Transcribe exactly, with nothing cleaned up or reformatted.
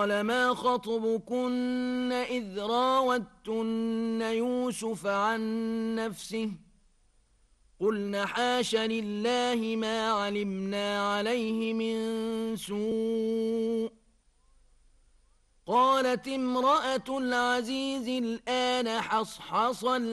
قال ما خطبكن إذ راوتن يوسف عن نفسه قلن حاش لله ما علمنا عليه من سوء قالت امرأة العزيز الآن حصحص